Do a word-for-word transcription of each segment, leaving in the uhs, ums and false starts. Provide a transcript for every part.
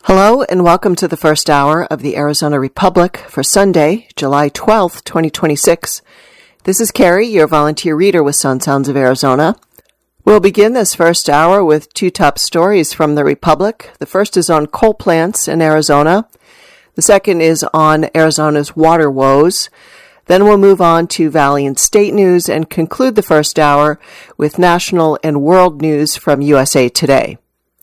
Hello and welcome to the first hour of the Arizona Republic for Sunday, July twelfth, twenty twenty-six. This is Carrie, your volunteer reader with Sun Sounds of Arizona. We'll begin this first hour with two top stories from the Republic. The first is on coal plants in Arizona. The second is on Arizona's water woes. Then we'll move on to Valley and State news and conclude the first hour with national and world news from U S A Today.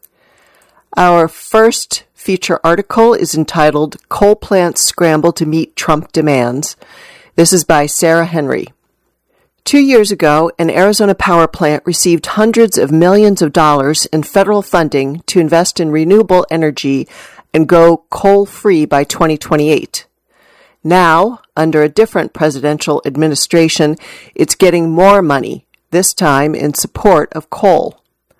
Our first feature article is entitled Coal Plants Scramble to Meet Trump Demands. This is by Sarah Henry. Two years ago, an Arizona power plant received hundreds of millions of dollars in federal funding to invest in renewable energy and go coal-free by twenty twenty-eight. Now, under a different presidential administration, it's getting more money, this time in support of coal.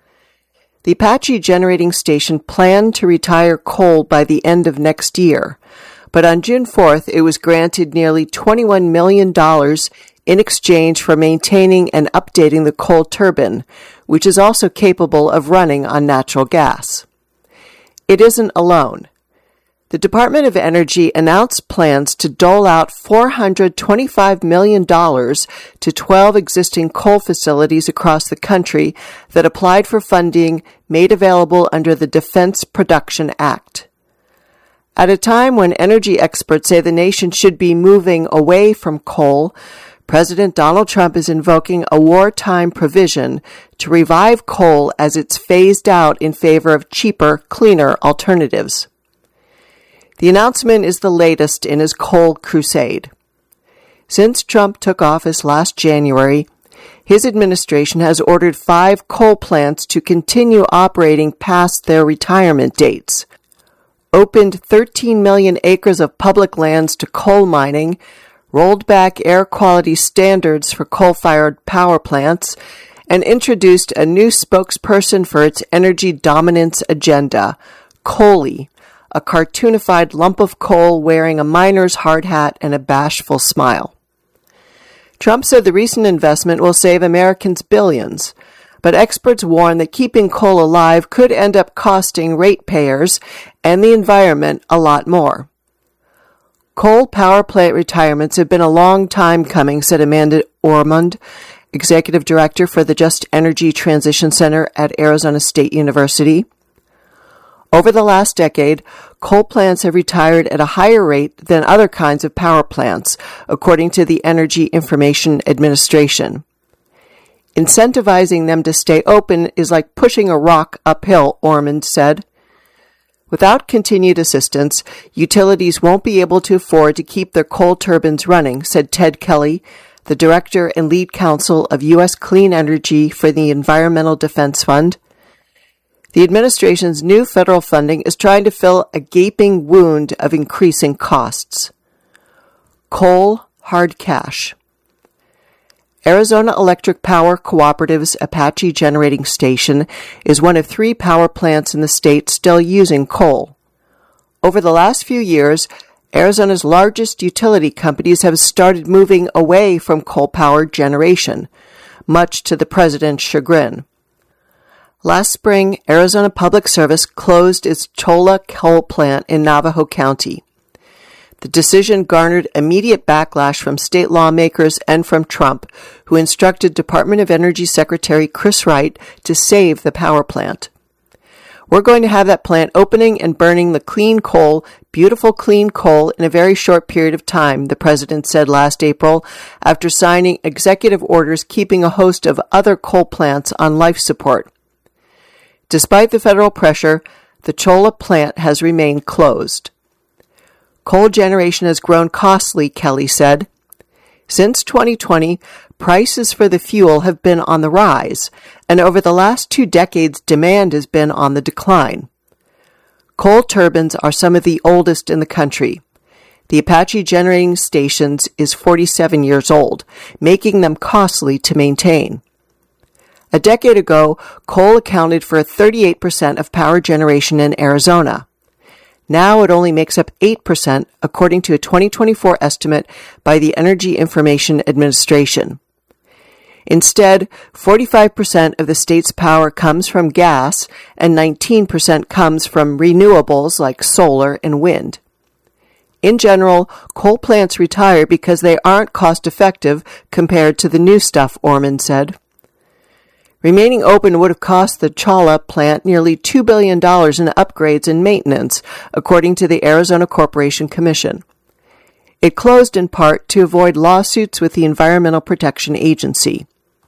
The Apache Generating Station planned to retire coal by the end of next year, but on June fourth, it was granted nearly twenty-one million dollars in exchange for maintaining and updating the coal turbine, which is also capable of running on natural gas. It isn't alone. The Department of Energy announced plans to dole out four hundred twenty-five million dollars to twelve existing coal facilities across the country that applied for funding made available under the Defense Production Act. At a time when energy experts say the nation should be moving away from coal, President Donald Trump is invoking a wartime provision to revive coal as it's phased out in favor of cheaper, cleaner alternatives. The announcement is the latest in his coal crusade. Since Trump took office last January, his administration has ordered five coal plants to continue operating past their retirement dates, opened thirteen million acres of public lands to coal mining, rolled back air quality standards for coal-fired power plants, and introduced a new spokesperson for its energy dominance agenda, COALI, a cartoonified lump of coal wearing a miner's hard hat and a bashful smile. Trump said the recent investment will save Americans billions, but experts warn that keeping coal alive could end up costing ratepayers and the environment a lot more. Coal power plant retirements have been a long time coming, said Amanda Ormond, executive director for the Just Energy Transition Center at Arizona State University. Over the last decade, coal plants have retired at a higher rate than other kinds of power plants, according to the Energy Information Administration. Incentivizing them to stay open is like pushing a rock uphill, Ormond said. Without continued assistance, utilities won't be able to afford to keep their coal turbines running, said Ted Kelly, the director and lead counsel of U S Clean Energy for the Environmental Defense Fund. The administration's new federal funding is trying to fill a gaping wound of increasing costs. Coal hard cash. Arizona Electric Power Cooperative's Apache Generating Station is one of three power plants in the state still using coal. Over the last few years, Arizona's largest utility companies have started moving away from coal-powered generation, much to the president's chagrin. Last spring, Arizona Public Service closed its Cholla coal plant in Navajo County. The decision garnered immediate backlash from state lawmakers and from Trump, who instructed Department of Energy Secretary Chris Wright to save the power plant. We're going to have that plant opening and burning the clean coal, beautiful clean coal, in a very short period of time, the president said last April, after signing executive orders keeping a host of other coal plants on life support. Despite the federal pressure, the Cholla plant has remained closed. Coal generation has grown costly, Kelly said. Since twenty twenty, prices for the fuel have been on the rise, and over the last two decades, demand has been on the decline. Coal turbines are some of the oldest in the country. The Apache Generating Stations is forty-seven years old, making them costly to maintain. A decade ago, coal accounted for thirty-eight percent of power generation in Arizona. Now it only makes up eight percent, according to a twenty twenty-four estimate by the Energy Information Administration. Instead, forty-five percent of the state's power comes from gas and nineteen percent comes from renewables like solar and wind. In general, coal plants retire because they aren't cost-effective compared to the new stuff, Orman said. Remaining open would have cost the Chawla plant nearly two billion dollars in upgrades and maintenance, according to the Arizona Corporation Commission. It closed in part to avoid lawsuits with the Environmental Protection Agency.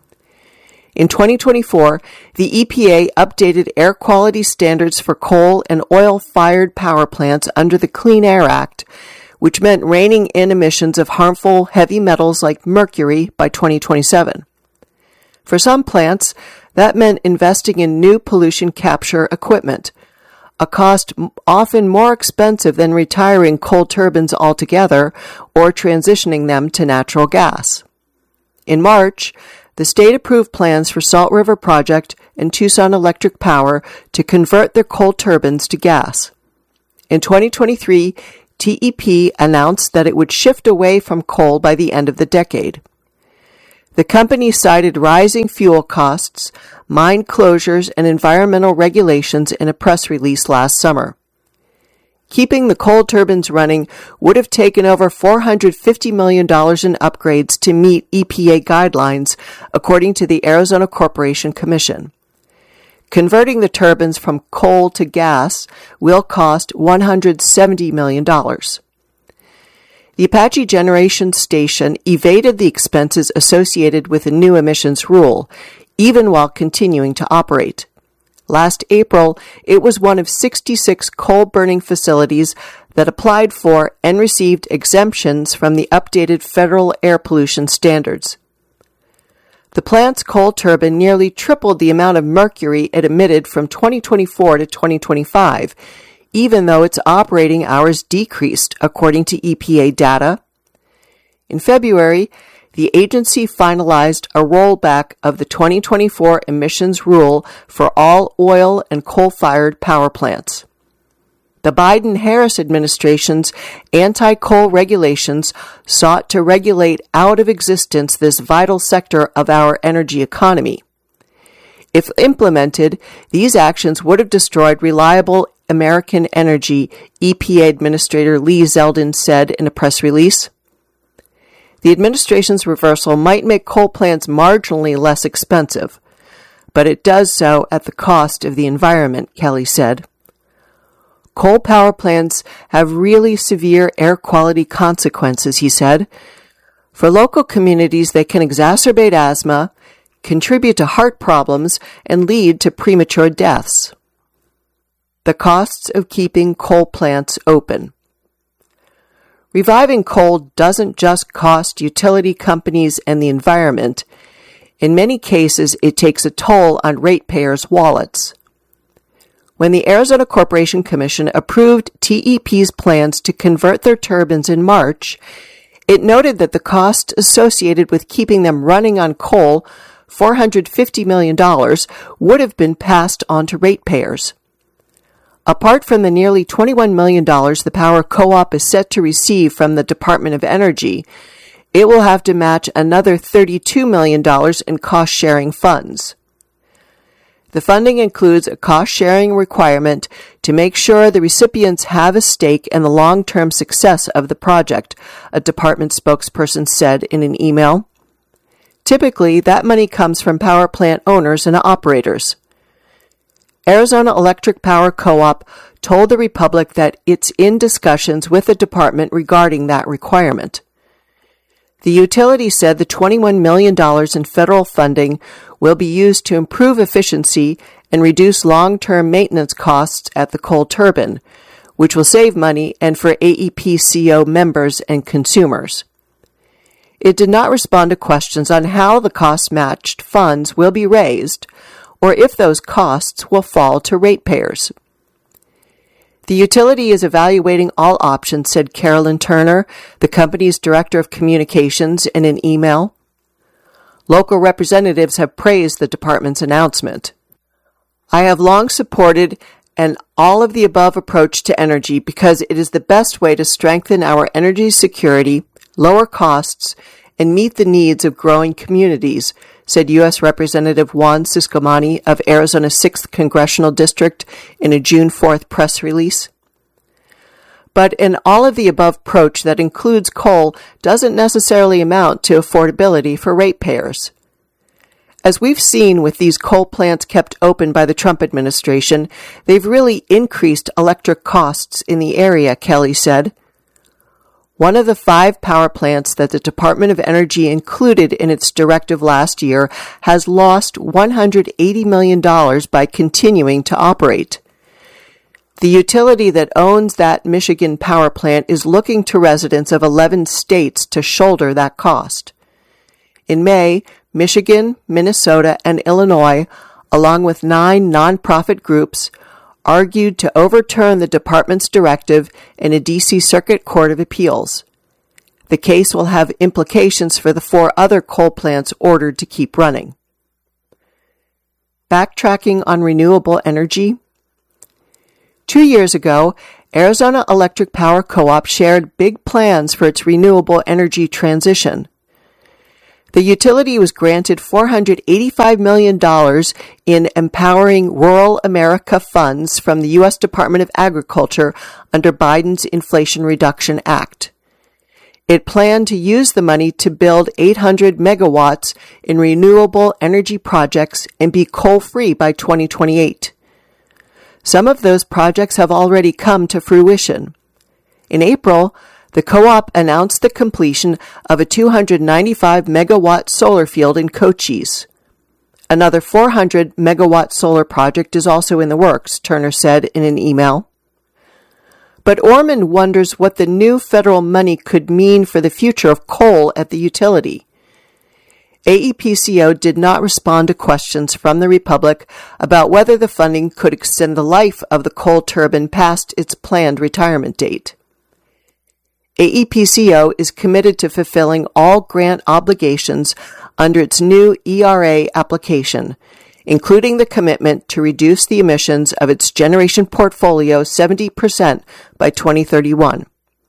In twenty twenty-four, the E P A updated air quality standards for coal and oil-fired power plants under the Clean Air Act, which meant reining in emissions of harmful heavy metals like mercury by twenty twenty-seven. For some plants, that meant investing in new pollution capture equipment, a cost often more expensive than retiring coal turbines altogether or transitioning them to natural gas. In March, the state approved plans for Salt River Project and Tucson Electric Power to convert their coal turbines to gas. In twenty twenty-three, T E P announced that it would shift away from coal by the end of the decade. The company cited rising fuel costs, mine closures, and environmental regulations in a press release last summer. Keeping the coal turbines running would have taken over four hundred fifty million dollars in upgrades to meet E P A guidelines, according to the Arizona Corporation Commission. Converting the turbines from coal to gas will cost one hundred seventy million dollars. The Apache Generation Station evaded the expenses associated with the new emissions rule, even while continuing to operate. Last April, it was one of sixty-six coal-burning facilities that applied for and received exemptions from the updated federal air pollution standards. The plant's coal turbine nearly tripled the amount of mercury it emitted from twenty twenty-four to twenty twenty-five, even though its operating hours decreased, according to E P A data. In February, the agency finalized a rollback of the twenty twenty-four emissions rule for all oil and coal-fired power plants. The Biden-Harris administration's anti-coal regulations sought to regulate out of existence this vital sector of our energy economy. If implemented, these actions would have destroyed reliable American energy, E P A Administrator Lee Zeldin said in a press release. The administration's reversal might make coal plants marginally less expensive, but it does so at the cost of the environment, Kelly said. Coal power plants have really severe air quality consequences, he said. For local communities, they can exacerbate asthma, contribute to heart problems, and lead to premature deaths. The costs of keeping coal plants open. Reviving coal doesn't just cost utility companies and the environment. In many cases, it takes a toll on ratepayers' wallets. When the Arizona Corporation Commission approved T E P's plans to convert their turbines in March, it noted that the cost associated with keeping them running on coal, four hundred fifty million dollars, would have been passed on to ratepayers. Apart from the nearly twenty-one million dollars the Power Co-op is set to receive from the Department of Energy, it will have to match another thirty-two million dollars in cost-sharing funds. The funding includes a cost-sharing requirement to make sure the recipients have a stake in the long-term success of the project, a department spokesperson said in an email. Typically, that money comes from power plant owners and operators. Arizona Electric Power Co-op told the Republic that it's in discussions with the department regarding that requirement. The utility said the twenty-one million dollars in federal funding will be used to improve efficiency and reduce long-term maintenance costs at the coal turbine, which will save money and for A E P C O members and consumers. It did not respond to questions on how the cost-matched funds will be raised or if those costs will fall to ratepayers. The utility is evaluating all options, said Carolyn Turner, the company's director of communications, in an email. Local representatives have praised the department's announcement. I have long supported an all-of-the-above approach to energy because it is the best way to strengthen our energy security, lower costs, and meet the needs of growing communities, said U S Representative Juan Ciscomani of Arizona's sixth Congressional District in a June fourth press release. But an all-of-the-above approach that includes coal doesn't necessarily amount to affordability for ratepayers. As we've seen with these coal plants kept open by the Trump administration, they've really increased electric costs in the area, Kelly said. One of the five power plants that the Department of Energy included in its directive last year has lost one hundred eighty million dollars by continuing to operate. The utility that owns that Michigan power plant is looking to residents of eleven states to shoulder that cost. In May, Michigan, Minnesota, and Illinois, along with nine nonprofit groups, argued to overturn the department's directive in a D C Circuit Court of Appeals. The case will have implications for the four other coal plants ordered to keep running. Backtracking on renewable energy. Two years ago, Arizona Electric Power Co-op shared big plans for its renewable energy transition. The utility was granted four hundred eighty-five million dollars in Empowering Rural America funds from the U S Department of Agriculture under Biden's Inflation Reduction Act. It planned to use the money to build eight hundred megawatts in renewable energy projects and be coal-free by twenty twenty-eight. Some of those projects have already come to fruition. In April, the co-op announced the completion of a two hundred ninety-five megawatt solar field in Cochise. Another four hundred megawatt solar project is also in the works, Turner said in an email. But Orman wonders what the new federal money could mean for the future of coal at the utility. A E P C O did not respond to questions from the Republic about whether the funding could extend the life of the coal turbine past its planned retirement date. A E P C O is committed to fulfilling all grant obligations under its new E R A application, including the commitment to reduce the emissions of its generation portfolio seventy percent by twenty thirty-one.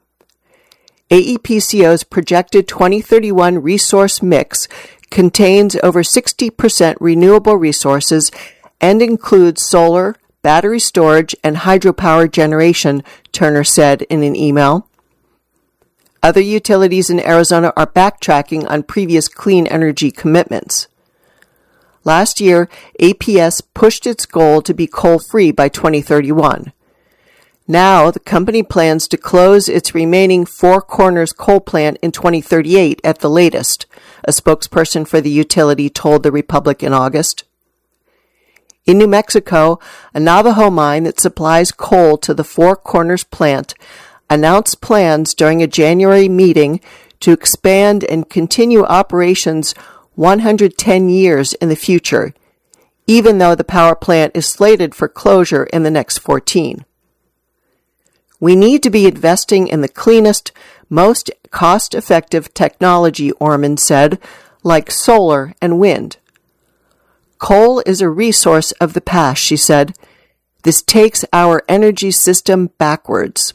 A E P C O's projected twenty thirty-one resource mix contains over sixty percent renewable resources and includes solar, battery storage, and hydropower generation, Turner said in an email. Other utilities in Arizona are backtracking on previous clean energy commitments. Last year, A P S pushed its goal to be coal-free by twenty thirty-one. Now, the company plans to close its remaining Four Corners coal plant in twenty thirty-eight at the latest, a spokesperson for the utility told the Republic in August. In New Mexico, a Navajo mine that supplies coal to the Four Corners plant announced plans during a January meeting to expand and continue operations one hundred ten years in the future, even though the power plant is slated for closure in the next fourteen. We need to be investing in the cleanest, most cost-effective technology, Orman said, like solar and wind. Coal is a resource of the past, she said. This takes our energy system backwards.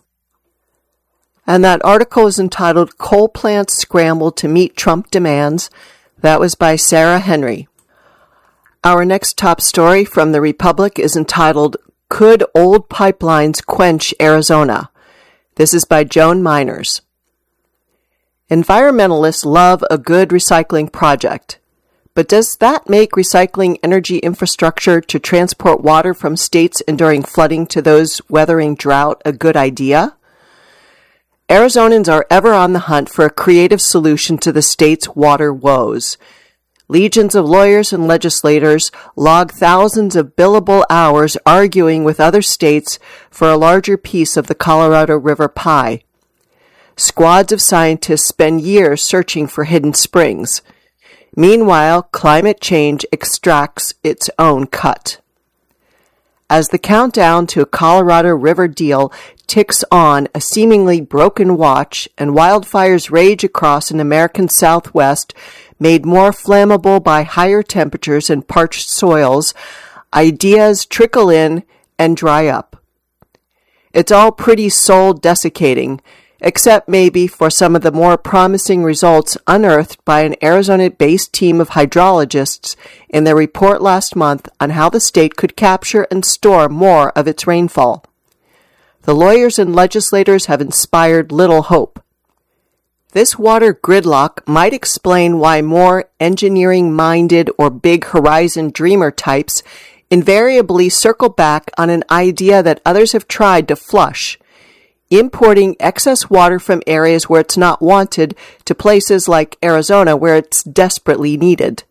And that article is entitled Coal Plants Scramble to Meet Trump Demands. That was by Sarah Henry. Our next top story from the Republic is entitled Could Old Pipelines Quench Arizona? This is by Joan Miners. Environmentalists love a good recycling project. But does that make recycling energy infrastructure to transport water from states enduring flooding to those weathering drought a good idea? Arizonans are ever on the hunt for a creative solution to the state's water woes. Legions of lawyers and legislators log thousands of billable hours arguing with other states for a larger piece of the Colorado River pie. Squads of scientists spend years searching for hidden springs. Meanwhile, climate change extracts its own cut. As the countdown to a Colorado River deal ticks on a seemingly broken watch and wildfires rage across an American Southwest made more flammable by higher temperatures and parched soils, ideas trickle in and dry up. It's all pretty soul-desiccating, except maybe for some of the more promising results unearthed by an Arizona-based team of hydrologists in their report last month on how the state could capture and store more of its rainfall. The lawyers and legislators have inspired little hope. This water gridlock might explain why more engineering-minded or big horizon dreamer types invariably circle back on an idea that others have tried to flush, importing excess water from areas where it's not wanted to places like Arizona where it's desperately needed.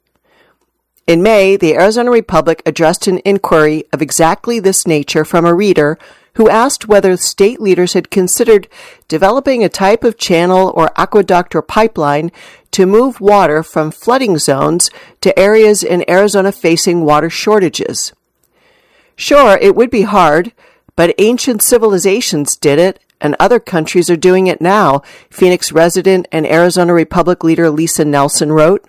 In May, the Arizona Republic addressed an inquiry of exactly this nature from a reader who asked whether state leaders had considered developing a type of channel or aqueduct or pipeline to move water from flooding zones to areas in Arizona facing water shortages. Sure, it would be hard, but ancient civilizations did it, and other countries are doing it now, Phoenix resident and Arizona Republic leader Lisa Nelson wrote.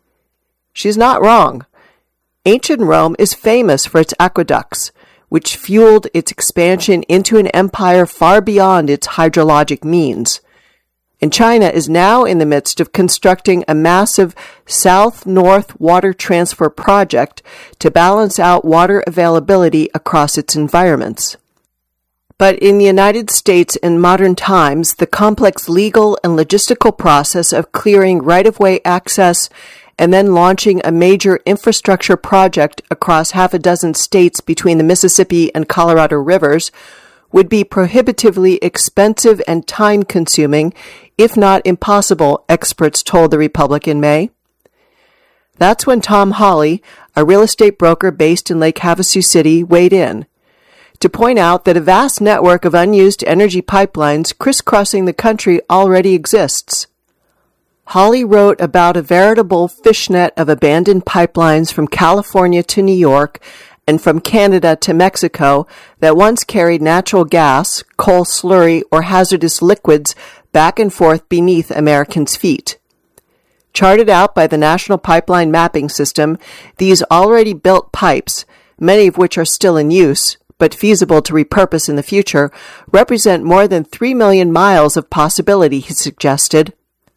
She's not wrong. Ancient Rome is famous for its aqueducts, which fueled its expansion into an empire far beyond its hydrologic means. And China is now in the midst of constructing a massive south-north water transfer project to balance out water availability across its environments. But in the United States in modern times, the complex legal and logistical process of clearing right-of-way access and then launching a major infrastructure project across half a dozen states between the Mississippi and Colorado rivers would be prohibitively expensive and time-consuming, if not impossible, experts told the Republic in May. That's when Tom Hawley, a real estate broker based in Lake Havasu City, weighed in to point out that a vast network of unused energy pipelines crisscrossing the country already exists. Hawley wrote about a veritable fishnet of abandoned pipelines from California to New York and from Canada to Mexico that once carried natural gas, coal slurry, or hazardous liquids back and forth beneath Americans' feet. Charted out by the National Pipeline Mapping System, these already built pipes, many of which are still in use, but feasible to repurpose in the future, represent more than three million miles of possibility, he suggested.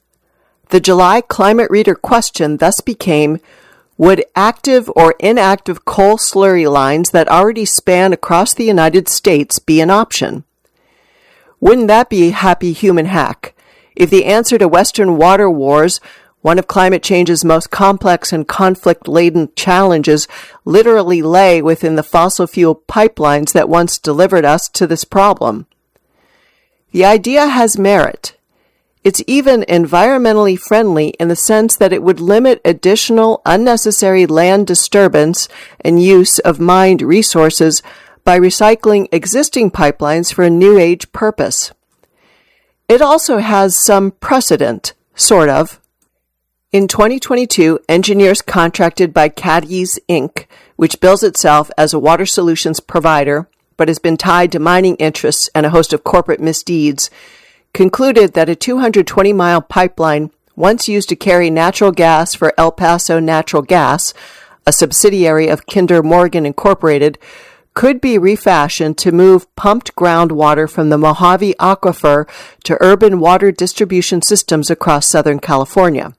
The July Climate Reader question thus became, would active or inactive coal slurry lines that already span across the United States be an option? Wouldn't that be a happy human hack? If the answer to Western water wars, one of climate change's most complex and conflict-laden challenges, literally lay within the fossil fuel pipelines that once delivered us to this problem. The idea has merit. It's even environmentally friendly in the sense that it would limit additional unnecessary land disturbance and use of mined resources by recycling existing pipelines for a new age purpose. It also has some precedent, sort of. In twenty twenty-two, engineers contracted by Cadiz Incorporated, which bills itself as a water solutions provider but has been tied to mining interests and a host of corporate misdeeds, concluded that a two hundred twenty mile pipeline once used to carry natural gas for El Paso Natural Gas, a subsidiary of Kinder Morgan Incorporated, could be refashioned to move pumped groundwater from the Mojave Aquifer to urban water distribution systems across Southern California.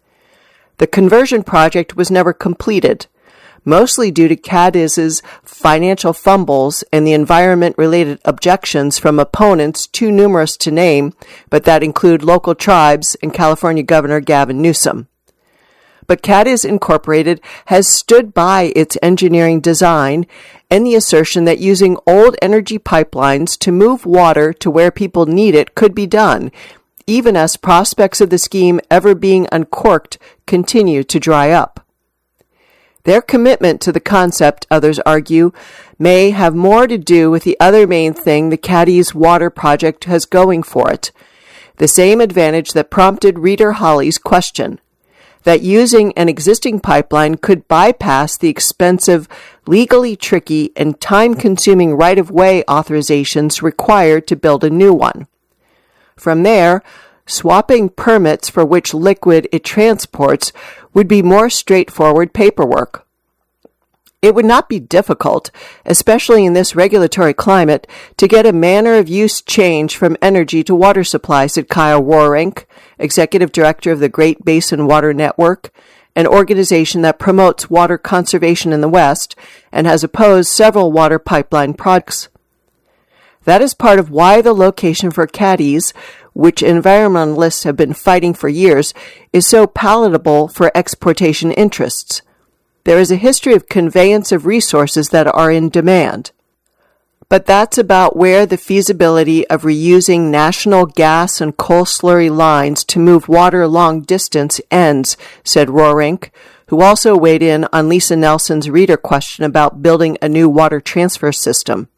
The conversion project was never completed, mostly due to Cadiz's financial fumbles and the environment-related objections from opponents too numerous to name, but that include local tribes and California Governor Gavin Newsom. But Cadiz Incorporated has stood by its engineering design and the assertion that using old energy pipelines to move water to where people need it could be done, even as prospects of the scheme ever being uncorked continue to dry up. Their commitment to the concept, others argue, may have more to do with the other main thing the Cadiz Water Project has going for it, the same advantage that prompted reader Hawley's question, that using an existing pipeline could bypass the expensive, legally tricky, and time-consuming right-of-way authorizations required to build a new one. From there, swapping permits for which liquid it transports would be more straightforward paperwork. It would not be difficult, especially in this regulatory climate, to get a manner of use change from energy to water supply, said Kyle Roerink, executive director of the Great Basin Water Network, an organization that promotes water conservation in the West and has opposed several water pipeline projects. That is part of why the location for Cadiz, which environmentalists have been fighting for years, is so palatable for exportation interests. There is a history of conveyance of resources that are in demand. But that's about where the feasibility of reusing national gas and coal slurry lines to move water long distance ends, said Roerink, who also weighed in on Lisa Nelson's reader question about building a new water transfer system.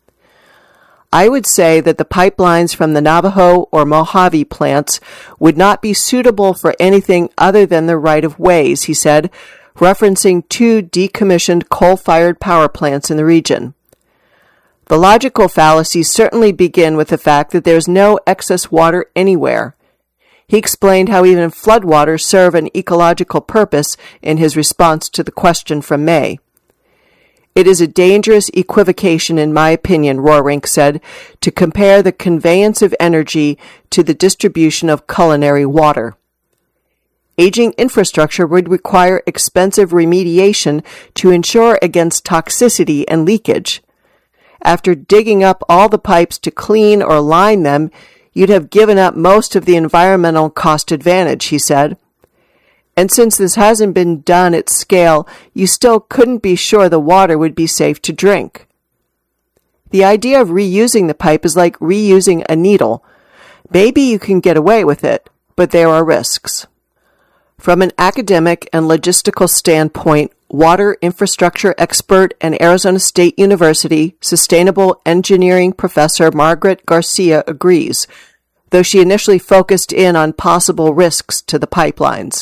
I would say that the pipelines from the Navajo or Mojave plants would not be suitable for anything other than the right-of-ways, he said, referencing two decommissioned coal-fired power plants in the region. The logical fallacies certainly begin with the fact that there is no excess water anywhere. He explained how even floodwaters serve an ecological purpose in his response to the question from May. It is a dangerous equivocation, in my opinion, Roerink said, to compare the conveyance of energy to the distribution of culinary water. Aging infrastructure would require expensive remediation to ensure against toxicity and leakage. After digging up all the pipes to clean or line them, you'd have given up most of the environmental cost advantage, he said. And since this hasn't been done at scale, you still couldn't be sure the water would be safe to drink. The idea of reusing the pipe is like reusing a needle. Maybe you can get away with it, but there are risks. From an academic and logistical standpoint, water infrastructure expert and Arizona State University sustainable engineering professor Margaret Garcia agrees, though she initially focused in on possible risks to the pipelines.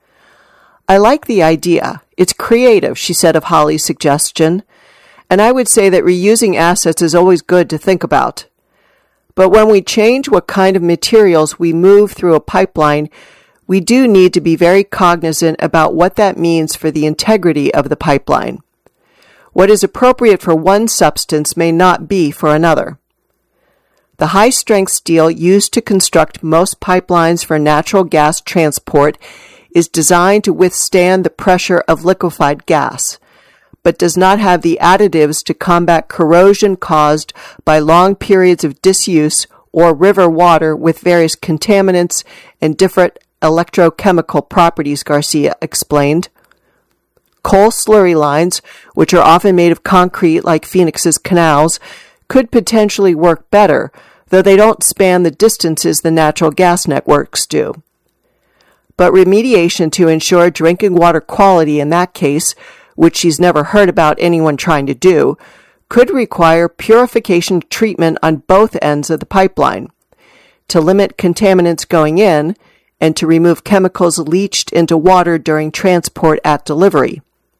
I like the idea. It's creative, she said of Holly's suggestion, and I would say that reusing assets is always good to think about. But when we change what kind of materials we move through a pipeline, we do need to be very cognizant about what that means for the integrity of the pipeline. What is appropriate for one substance may not be for another. The high-strength steel used to construct most pipelines for natural gas transport is designed to withstand the pressure of liquefied gas, but does not have the additives to combat corrosion caused by long periods of disuse or river water with various contaminants and different electrochemical properties, Garcia explained. Coal slurry lines, which are often made of concrete like Phoenix's canals, could potentially work better, though they don't span the distances the natural gas networks do. But remediation to ensure drinking water quality in that case, which she's never heard about anyone trying to do, could require purification treatment on both ends of the pipeline to limit contaminants going in and to remove chemicals leached into water during transport at delivery.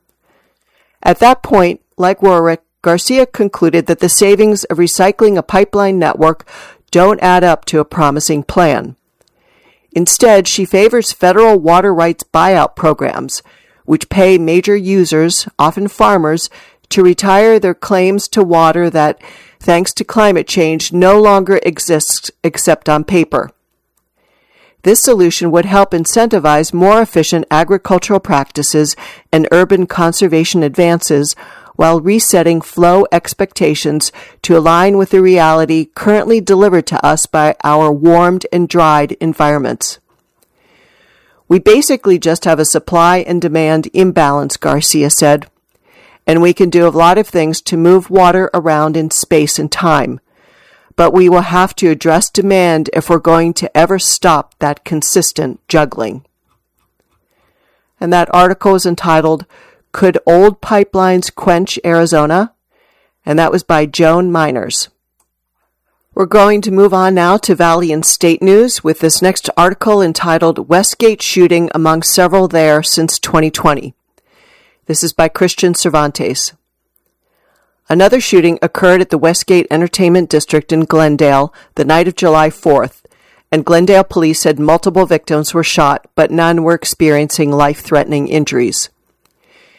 At that point, like Roerink, Garcia concluded that the savings of recycling a pipeline network don't add up to a promising plan. Instead, she favors federal water rights buyout programs, which pay major users, often farmers, to retire their claims to water that, thanks to climate change, no longer exists except on paper. This solution would help incentivize more efficient agricultural practices and urban conservation advances while resetting flow expectations to align with the reality currently delivered to us by our warmed and dried environments. We basically just have a supply and demand imbalance, Garcia said, and we can do a lot of things to move water around in space and time. But we will have to address demand if we're going to ever stop that consistent juggling. And that article is entitled, Could Old Pipelines Quench Arizona? And that was by Joan Miners. We're going to move on now to Valley and State News with this next article entitled Westgate Shooting Among Several There Since twenty twenty. This is by Christian Cervantes. Another shooting occurred at the Westgate Entertainment District in Glendale the night of July fourth, and Glendale police said multiple victims were shot, but none were experiencing life-threatening injuries.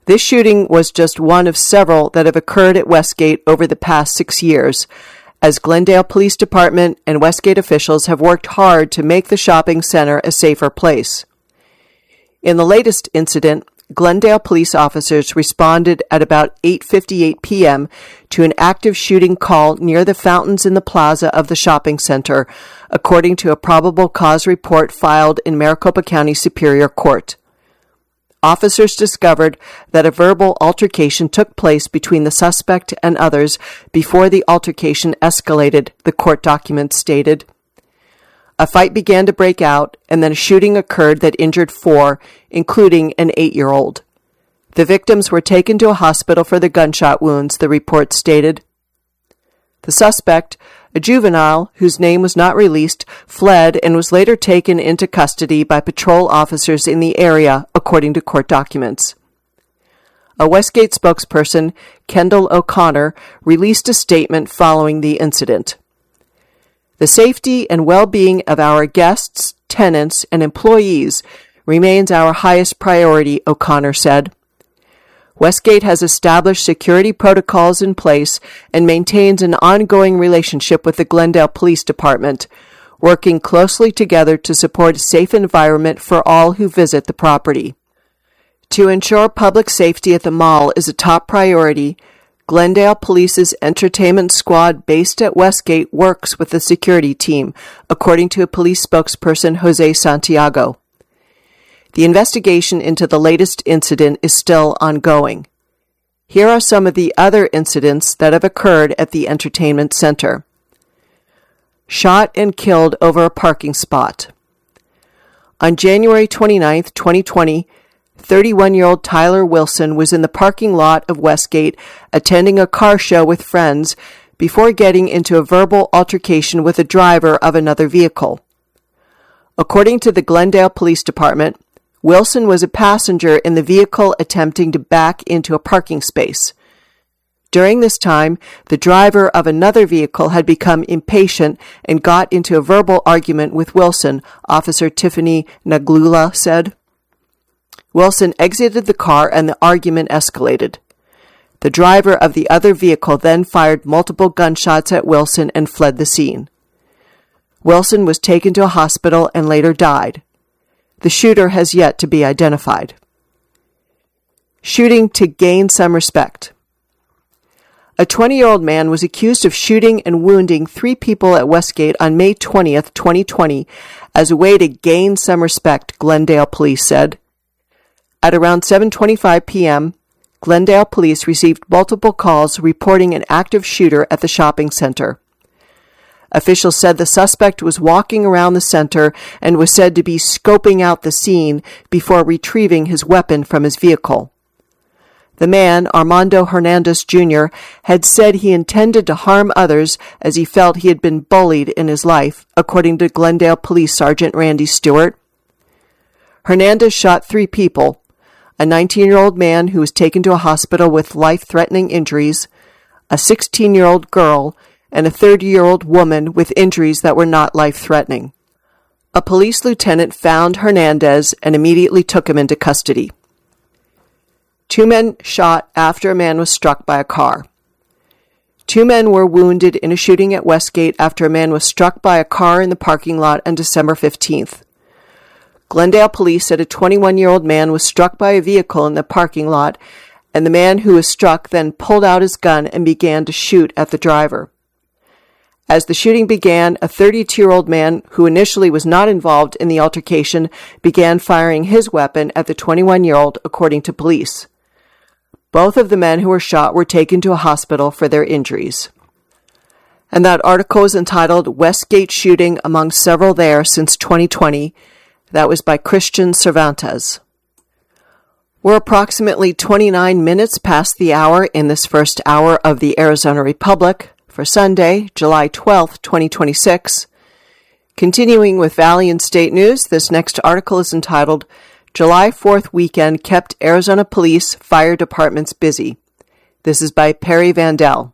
This shooting was just one of several that have occurred at Westgate over the past six years, as Glendale Police Department and Westgate officials have worked hard to make the shopping center a safer place. In the latest incident, Glendale police officers responded at about eight fifty-eight p.m. to an active shooting call near the fountains in the plaza of the shopping center, according to a probable cause report filed in Maricopa County Superior Court. Officers discovered that a verbal altercation took place between the suspect and others before the altercation escalated, the court document stated. A fight began to break out, and then a shooting occurred that injured four, including an eight-year-old. The victims were taken to a hospital for the gunshot wounds, the report stated. The suspect, a juvenile whose name was not released, fled and was later taken into custody by patrol officers in the area, according to court documents. A Westgate spokesperson, Kendall O'Connor, released a statement following the incident. The safety and well-being of our guests, tenants, and employees remains our highest priority, O'Connor said. Westgate has established security protocols in place and maintains an ongoing relationship with the Glendale Police Department, working closely together to support a safe environment for all who visit the property. To ensure public safety at the mall is a top priority, Glendale Police's entertainment squad based at Westgate works with the security team, according to a police spokesperson, Jose Santiago. The investigation into the latest incident is still ongoing. Here are some of the other incidents that have occurred at the entertainment center. Shot and killed over a parking spot. On January twenty-ninth, twenty twenty, thirty-one-year-old Tyler Wilson was in the parking lot of Westgate attending a car show with friends before getting into a verbal altercation with a driver of another vehicle. According to the Glendale Police Department, Wilson was a passenger in the vehicle attempting to back into a parking space. During this time, the driver of another vehicle had become impatient and got into a verbal argument with Wilson, Officer Tiffany Naglula said. Wilson exited the car and the argument escalated. The driver of the other vehicle then fired multiple gunshots at Wilson and fled the scene. Wilson was taken to a hospital and later died. The shooter has yet to be identified. Shooting to gain some respect. A twenty-year-old man was accused of shooting and wounding three people at Westgate on May twentieth, twenty twenty, as a way to gain some respect, Glendale Police said. At around seven twenty-five p.m., Glendale Police received multiple calls reporting an active shooter at the shopping center. Officials said the suspect was walking around the center and was said to be scoping out the scene before retrieving his weapon from his vehicle. The man, Armando Hernandez Junior, had said he intended to harm others as he felt he had been bullied in his life, according to Glendale Police Sergeant Randy Stewart. Hernandez shot three people, a nineteen-year-old man who was taken to a hospital with life-threatening injuries, a sixteen-year-old girl, and a thirty-year-old woman with injuries that were not life-threatening. A police lieutenant found Hernandez and immediately took him into custody. Two men shot after a man was struck by a car. Two men were wounded in a shooting at Westgate after a man was struck by a car in the parking lot on December fifteenth. Glendale Police said a twenty-one-year-old man was struck by a vehicle in the parking lot, and the man who was struck then pulled out his gun and began to shoot at the driver. As the shooting began, a thirty-two-year-old man who initially was not involved in the altercation began firing his weapon at the twenty-one-year-old, according to police. Both of the men who were shot were taken to a hospital for their injuries. And that article is entitled Westgate Shooting Among Several There Since twenty twenty. That was by Christian Cervantes. We're approximately twenty-nine minutes past the hour in this first hour of the Arizona Republic for Sunday, July twelfth, twenty twenty-six. Continuing with Valley and State News, this next article is entitled July fourth Weekend Kept Arizona Police Fire Departments Busy. This is by Perry Vandell.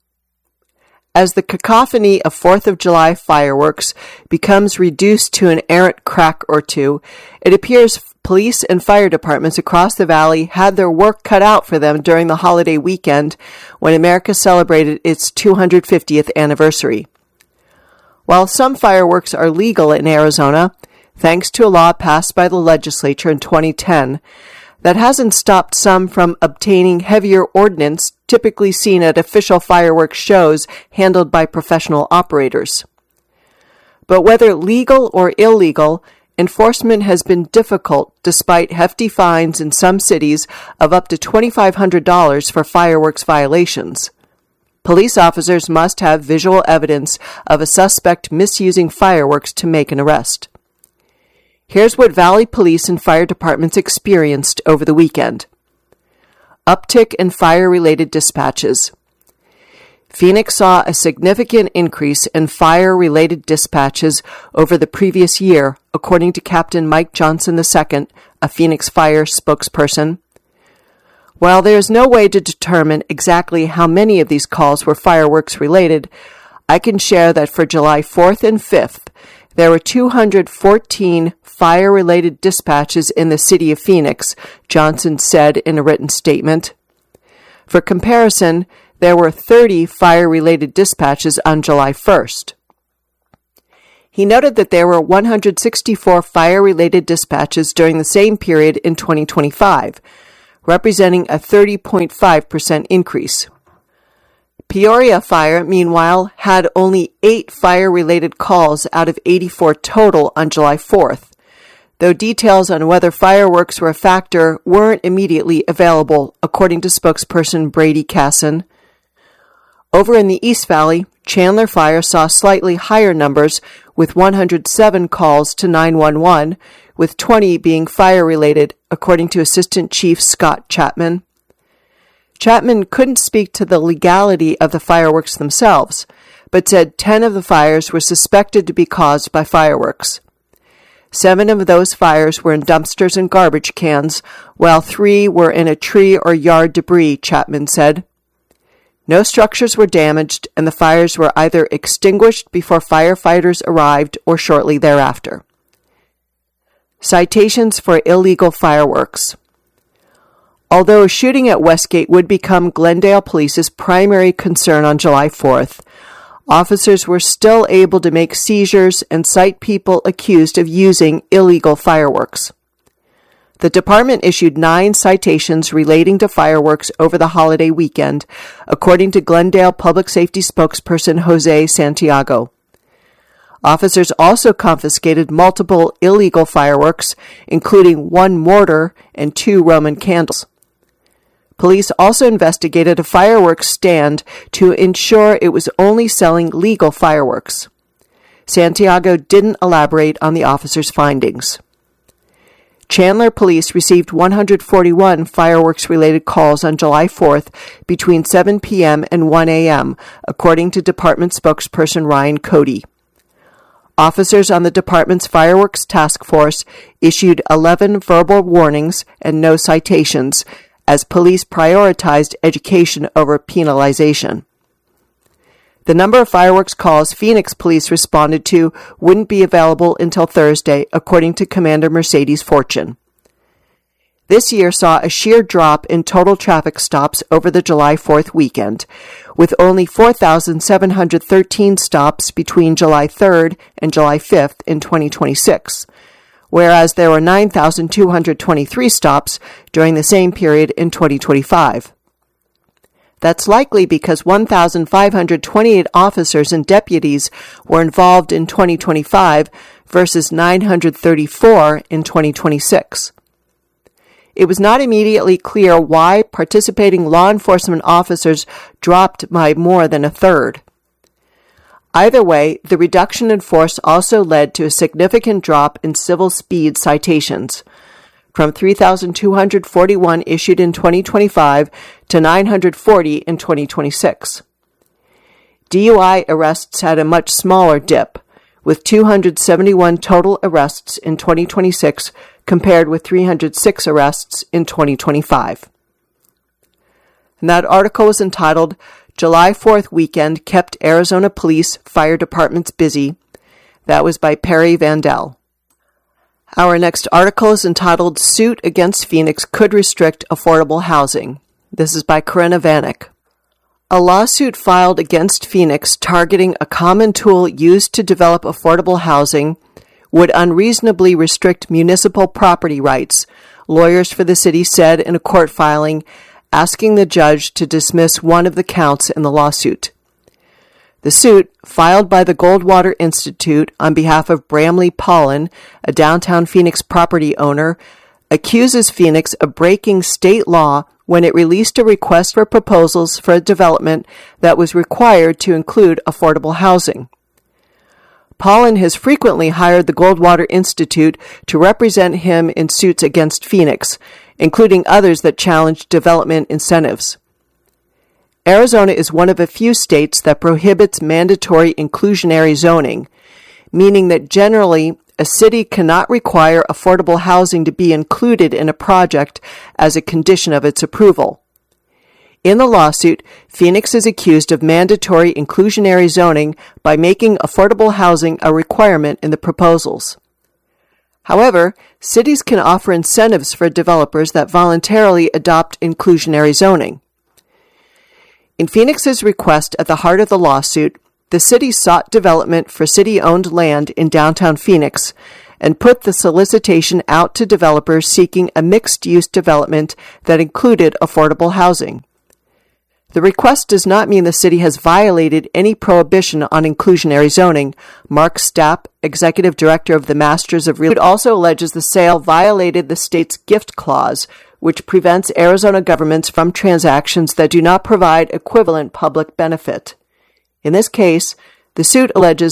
As the cacophony of fourth of July fireworks becomes reduced to an errant crack or two, it appears police and fire departments across the valley had their work cut out for them during the holiday weekend when America celebrated its two hundred fiftieth anniversary. While some fireworks are legal in Arizona, thanks to a law passed by the legislature in twenty ten, that hasn't stopped some from obtaining heavier ordnance typically seen at official fireworks shows handled by professional operators. But whether legal or illegal, enforcement has been difficult despite hefty fines in some cities of up to twenty-five hundred dollars for fireworks violations. Police officers must have visual evidence of a suspect misusing fireworks to make an arrest. Here's what Valley Police and Fire Departments experienced over the weekend. Uptick in fire-related dispatches. Phoenix saw a significant increase in fire-related dispatches over the previous year, according to Captain Mike Johnson the Second, a Phoenix Fire spokesperson. While there is no way to determine exactly how many of these calls were fireworks-related, I can share that for July fourth and fifth, there were two hundred fourteen fire-related dispatches in the city of Phoenix, Johnson said in a written statement. For comparison, there were thirty fire-related dispatches on July first. He noted that there were one hundred sixty-four fire-related dispatches during the same period in twenty twenty-five, representing a thirty point five percent increase. Peoria Fire, meanwhile, had only eight fire-related calls out of eighty-four total on July fourth, though details on whether fireworks were a factor weren't immediately available, according to spokesperson Brady Casson. Over in the East Valley, Chandler Fire saw slightly higher numbers with one hundred seven calls to nine one one, with twenty being fire-related, according to Assistant Chief Scott Chapman. Chapman couldn't speak to the legality of the fireworks themselves, but said ten of the fires were suspected to be caused by fireworks. Seven of those fires were in dumpsters and garbage cans, while three were in a tree or yard debris, Chapman said. No structures were damaged, and the fires were either extinguished before firefighters arrived or shortly thereafter. Citations for illegal fireworks. Although a shooting at Westgate would become Glendale Police's primary concern on July fourth, officers were still able to make seizures and cite people accused of using illegal fireworks. The department issued nine citations relating to fireworks over the holiday weekend, according to Glendale Public Safety spokesperson Jose Santiago. Officers also confiscated multiple illegal fireworks, including one mortar and two Roman candles. Police also investigated a fireworks stand to ensure it was only selling legal fireworks. Santiago didn't elaborate on the officers' findings. Chandler Police received one hundred forty-one fireworks-related calls on July fourth between seven p.m. and one a.m., according to Department spokesperson Ryan Cody. Officers on the department's fireworks task force issued eleven verbal warnings and no citations, as police prioritized education over penalization. The number of fireworks calls Phoenix police responded to wouldn't be available until Thursday, according to Commander Mercedes Fortune. This year saw a sheer drop in total traffic stops over the July fourth weekend, with only four thousand seven hundred thirteen stops between July third and July fifth in twenty twenty-six, whereas there were nine thousand two hundred twenty-three stops during the same period in twenty twenty-five. That's likely because one thousand five hundred twenty-eight officers and deputies were involved in twenty twenty-five versus nine hundred thirty-four in twenty twenty-six. It was not immediately clear why participating law enforcement officers dropped by more than a third. Either way, the reduction in force also led to a significant drop in civil speed citations, from three thousand two hundred forty-one issued in twenty twenty-five to nine hundred forty in twenty twenty-six. D U I arrests had a much smaller dip, with two hundred seventy-one total arrests in twenty twenty-six compared with three hundred six arrests in twenty twenty-five. And that article was entitled, July fourth Weekend Kept Arizona Police Fire Departments Busy. That was by Perry Vandell. Our next article is entitled Suit Against Phoenix Could Restrict Affordable Housing. This is by Corinna Vanek. A lawsuit filed against Phoenix targeting a common tool used to develop affordable housing would unreasonably restrict municipal property rights, lawyers for the city said in a court filing, asking the judge to dismiss one of the counts in the lawsuit. The suit, filed by the Goldwater Institute on behalf of Bramley Pollen, a downtown Phoenix property owner, accuses Phoenix of breaking state law when it released a request for proposals for a development that was required to include affordable housing. Pollen has frequently hired the Goldwater Institute to represent him in suits against Phoenix, including others that challenge development incentives. Arizona is one of a few states that prohibits mandatory inclusionary zoning, meaning that generally a city cannot require affordable housing to be included in a project as a condition of its approval. In the lawsuit, Phoenix is accused of mandatory inclusionary zoning by making affordable housing a requirement in the proposals. However, cities can offer incentives for developers that voluntarily adopt inclusionary zoning. In Phoenix's request at the heart of the lawsuit, the city sought development for city-owned land in downtown Phoenix and put the solicitation out to developers seeking a mixed-use development that included affordable housing. The request does not mean the city has violated any prohibition on inclusionary zoning. Mark Stapp, executive director of the Masters of Real Estate, also alleges the sale violated the state's gift clause, which prevents Arizona governments from transactions that do not provide equivalent public benefit. In this case, the suit alleges